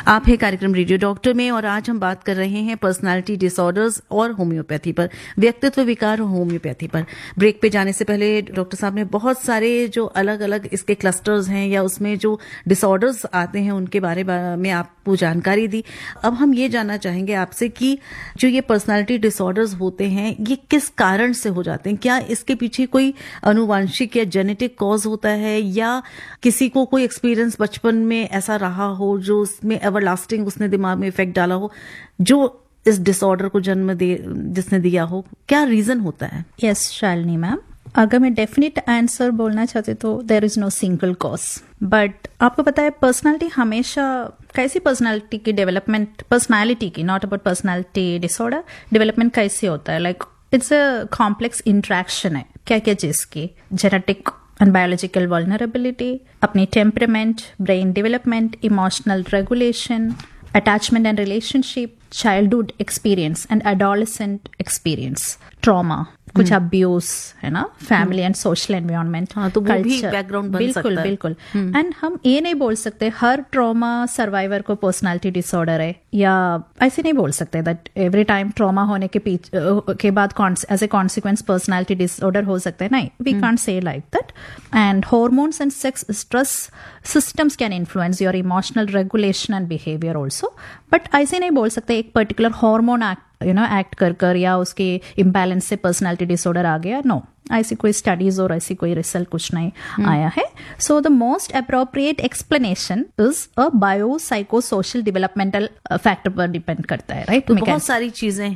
आप है कार्यक्रम रेडियो डॉक्टर में और आज हम बात कर रहे हैं पर्सनालिटी डिसऑर्डर्स और होम्योपैथी पर, व्यक्तित्व विकार और होम्योपैथी पर। ब्रेक पे जाने से पहले डॉक्टर साहब ने बहुत सारे जो अलग अलग इसके क्लस्टर्स हैं या उसमें जो डिसऑर्डर्स आते हैं उनके बारे में आपको जानकारी दी। अब हम ये जानना चाहेंगे आपसे कि जो ये पर्सनालिटी डिसऑर्डर्स होते हैं ये किस कारण से हो जाते हैं? क्या इसके पीछे कोई आनुवांशिक या जेनेटिक कॉज होता है या किसी को कोई एक्सपीरियंस बचपन में ऐसा रहा हो जो उसमें एवरलास्टिंग उसने दिमाग में इफेक्ट डाला हो जो इस डिसऑर्डर को जन्म जिसने दिया हो? क्या रीजन होता है? यस शालिनी मैम, अगर मैं डेफिनेट आंसर बोलना चाहती तो there is no single cause, but आपको पता है पर्सनालिटी हमेशा कैसी पर्सनालिटी की डेवलपमेंट, पर्सनालिटी की, not about personality disorder, development कैसे होता है, like it's a complex interaction है क्या क्या चीज की, जेनेटिक and biological vulnerability, अपनी temperament, brain development, emotional regulation, attachment and relationship, childhood experience and adolescent experience, trauma, कुछ अब्यूज है ना, फैमिली एंड सोशल एनवायरनमेंट, तो वो भी बैकग्राउंड बन सकता है। बिल्कुल। एंड हम ये नहीं बोल सकते हर ट्रॉमा सर्वाइवर को पर्सनालिटी डिसऑर्डर है, या ऐसे नहीं बोल सकते दैट एवरी टाइम ट्रॉमा होने के बाद as a consequence personality disorder हो सकता है, नहीं, we can't say like that. And hormones and sex stress systems can influence your emotional regulation and behaviour also, but ऐसे नहीं बोल सकते एक पर्टिकुलर हॉर्मोन एक्ट कर या उसके इम्बैलेंस से पर्सनालिटी डिसऑर्डर आ गया। नो, ऐसी कोई स्टडीज और ऐसी कोई रिसर्च कुछ नहीं आया है। So the most appropriate explanation is a bio psycho social developmental factor पर डिपेंड करता है, राइट? तो बहुत सारी चीजें